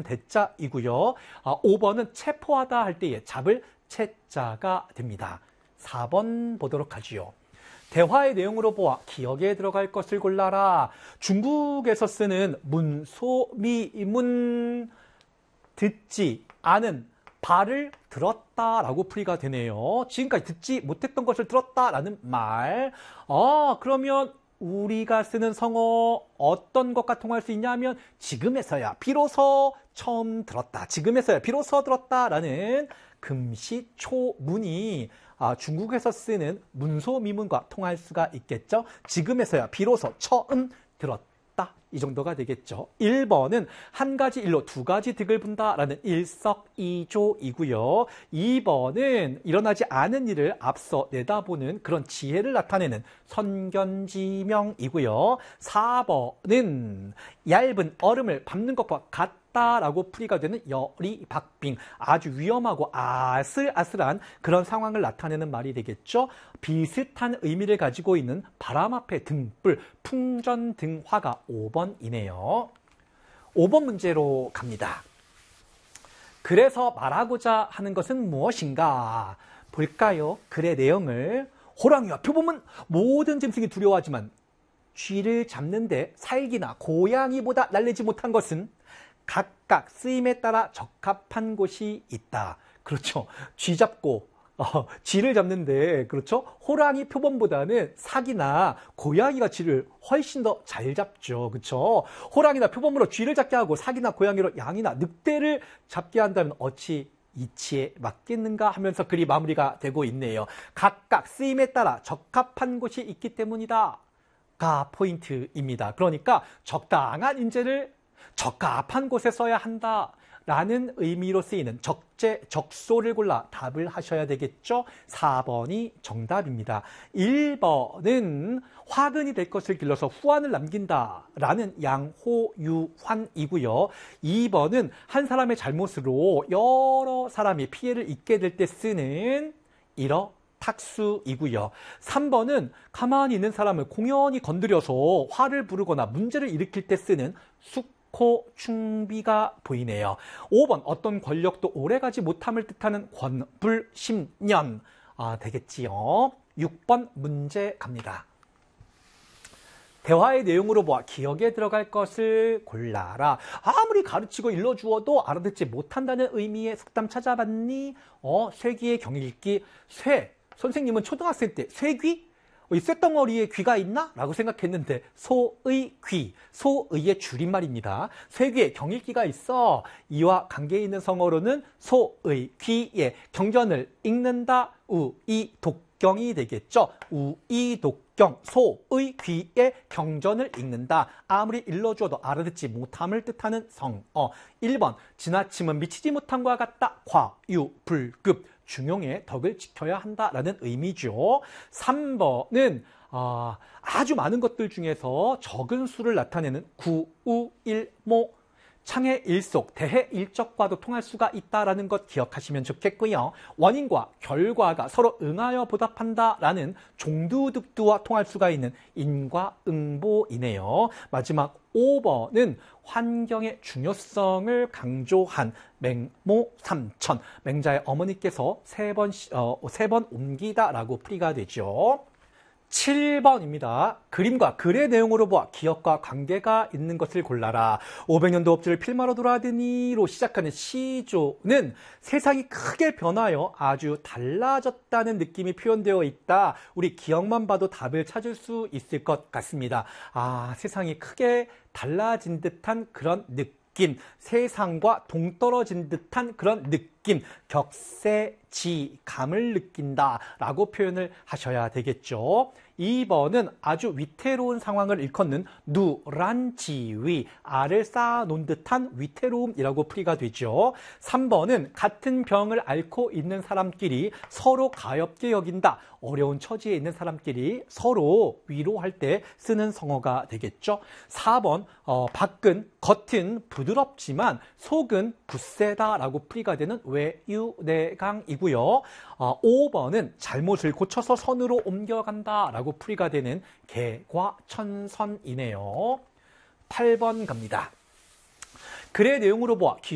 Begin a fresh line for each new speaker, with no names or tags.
대자이고요. 5번은 체포하다 할 때에 잡을 체자가 됩니다. 4번 보도록 하지요. 대화의 내용으로 보아 기억에 들어갈 것을 골라라. 중국에서 쓰는 문소미문, 듣지 않은 바를 들었다라고 풀이가 되네요. 지금까지 듣지 못했던 것을 들었다라는 말. 그러면 우리가 쓰는 성어 어떤 것과 통할 수 있냐면 지금에서야 비로소 처음 들었다. 지금에서야 비로소 들었다라는 금시초문이 중국에서 쓰는 문소미문과 통할 수가 있겠죠. 지금에서야 비로소 처음 들었다. 이 정도가 되겠죠. 1번은 한 가지 일로 두 가지 득을 본다라는 일석이조이고요. 2번은 일어나지 않은 일을 앞서 내다보는 그런 지혜를 나타내는 선견지명이고요. 4번은 얇은 얼음을 밟는 것과 같다라고 풀이가 되는 여리박빙, 아주 위험하고 아슬아슬한 그런 상황을 나타내는 말이 되겠죠. 비슷한 의미를 가지고 있는 바람 앞에 등불, 풍전등화가 5번이네요. 5번 문제로 갑니다. 그래서 말하고자 하는 것은 무엇인가? 볼까요? 글의 내용을. 호랑이와 표범은 모든 짐승이 두려워하지만 쥐를 잡는데 살기나 고양이보다 날리지 못한 것은 각각 쓰임에 따라 적합한 곳이 있다. 그렇죠. 쥐 잡고 쥐를 잡는데, 그렇죠? 호랑이 표범보다는 사기나 고양이가 쥐를 훨씬 더 잘 잡죠. 그렇죠? 호랑이나 표범으로 쥐를 잡게 하고 사기나 고양이로 양이나 늑대를 잡게 한다면 어찌 이치에 맞겠는가 하면서 글이 마무리가 되고 있네요. 각각 쓰임에 따라 적합한 곳이 있기 때문이다. 가 포인트입니다. 그러니까 적당한 인재를 적합한 곳에 써야 한다. 라는 의미로 쓰이는 적재, 적소를 골라 답을 하셔야 되겠죠. 4번이 정답입니다. 1번은 화근이 될 것을 길러서 후환을 남긴다 라는 양호유환이고요. 2번은 한 사람의 잘못으로 여러 사람이 피해를 입게 될 때 쓰는 일어탁수이고요. 3번은 가만히 있는 사람을 공연히 건드려서 화를 부르거나 문제를 일으킬 때 쓰는 숙호충비가 보이네요. 5번 어떤 권력도 오래가지 못함을 뜻하는 권불심년 되겠지요. 6번 문제 갑니다. 대화의 내용으로 보아 기억에 들어갈 것을 골라라. 아무리 가르치고 일러주어도 알아듣지 못한다는 의미의 속담 찾아봤니? 쇠귀의 경읽기. 쇠. 선생님은 초등학생 때 쇠귀? 이 쇳덩어리에 귀가 있나? 라고 생각했는데 소의 귀, 소의의 줄임말입니다. 쇠귀에 경읽기가 있어. 이와 관계 있는 성어로는 소의 귀에 경전을 읽는다. 우이독경이 되겠죠. 우이독경, 소의 귀에 경전을 읽는다. 아무리 일러주어도 알아듣지 못함을 뜻하는 성어. 1번 지나침은 미치지 못함과 같다. 과유불급. 중용의 덕을 지켜야 한다라는 의미죠. 3번은 아주 많은 것들 중에서 적은 수를 나타내는 구우일모, 창의 일속, 대해 일적과도 통할 수가 있다라는 것 기억하시면 좋겠고요. 원인과 결과가 서로 응하여 보답한다라는 종두득두와 통할 수가 있는 인과응보이네요. 마지막 5번은 환경의 중요성을 강조한 맹모삼천, 맹자의 어머니께서 세 번 옮기다라고 풀이가 되죠. 7번입니다. 그림과 글의 내용으로 보아 기억과 관계가 있는 것을 골라라. 500년도 업주를 필마로 돌아드니로 시작하는 시조는 세상이 크게 변하여 아주 달라졌다는 느낌이 표현되어 있다. 우리 기억만 봐도 답을 찾을 수 있을 것 같습니다. 세상이 크게 달라진 듯한 그런 느낌, 세상과 동떨어진 듯한 그런 느낌, 격세지감을 느낀다라고 표현을 하셔야 되겠죠. 2번은 아주 위태로운 상황을 일컫는 누란지위, 알을 쌓아놓은 듯한 위태로움이라고 풀이가 되죠. 3번은 같은 병을 앓고 있는 사람끼리 서로 가엾게 여긴다. 어려운 처지에 있는 사람끼리 서로 위로할 때 쓰는 성어가 되겠죠. 4번 밖은 겉은 부드럽지만 속은 굳세다라고 풀이가 되는 외유내강이고요. 5번은 잘못을 고쳐서 선으로 옮겨간다라고 풀이가 되는 개과천선이네요. 8번 갑니다. 글의 내용으로 보아